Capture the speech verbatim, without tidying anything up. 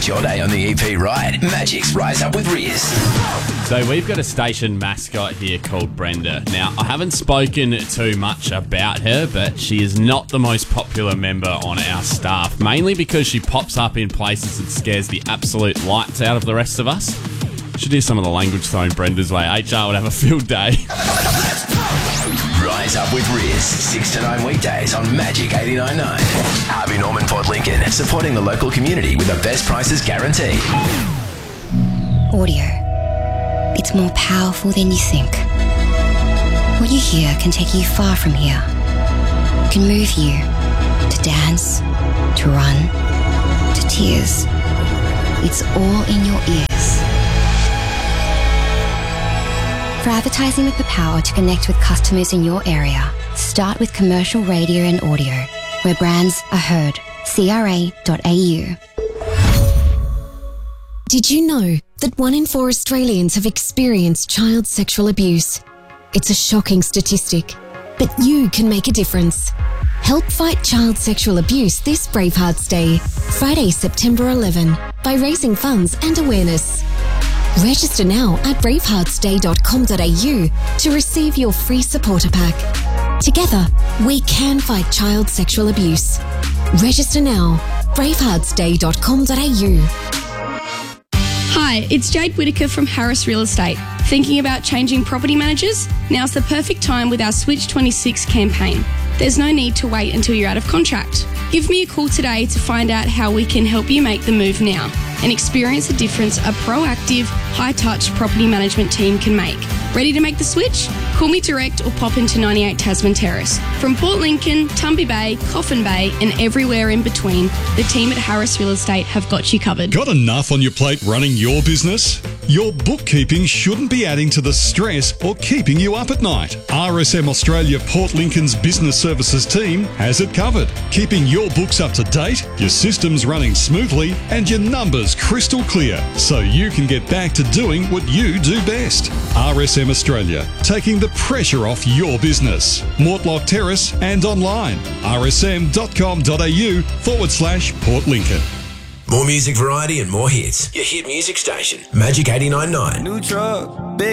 Start your day on the E P right. Magic's Rise Up with Riz. So we've got a station mascot here called Brenda. Now, I haven't spoken too much about her, but she is not the most popular member on our staff, mainly because she pops up in places and scares the absolute lights out of the rest of us. Should hear some of the language thrown Brenda's way. H R would have a field day. Rise Up with Riz, six to nine weekdays on Magic eighty-nine point nine. Harvey Norman Port Lincoln, supporting the local community with the best prices guaranteed. Audio. It's more powerful than you think. What you hear can take you far from here. It can move you to dance, to run, to tears. It's all in your ears. For advertising with the power to connect with customers in your area, start with commercial radio and audio, where brands are heard. C R A dot A U. Did you know that one in four Australians have experienced child sexual abuse? It's a shocking statistic, but you can make a difference. Help fight child sexual abuse this Bravehearts Day, Friday, September eleventh, by raising funds and awareness. Register now at bravehearts day dot com dot A U to receive your free supporter pack. Together, we can fight child sexual abuse. Register now, bravehearts day dot com dot A U. Hi, it's Jade Whitaker from Harris Real Estate. Thinking about changing property managers? Now's the perfect time with our Switch twenty-six campaign. There's no need to wait until you're out of contract. Give me a call today to find out how we can help you make the move now and experience the difference a proactive, high-touch property management team can make. Ready to make the switch? Call me direct or pop into ninety-eight Tasman Terrace. From Port Lincoln, Tumby Bay, Coffin Bay and everywhere in between, the team at Harris Real Estate have got you covered. Got enough on your plate running your business? Your bookkeeping shouldn't be adding to the stress or keeping you up at night. R S M Australia Port Lincoln's Business Services team has it covered, keeping your books up to date, your systems running smoothly and your numbers crystal clear so you can get back to doing what you do best. R S M Australia, taking the pressure off your business. Mortlock Terrace and online. r s m dot com dot a u forward slash Port Lincoln. More music variety and more hits. Your hit music station, Magic eighty-nine point nine. New truck, big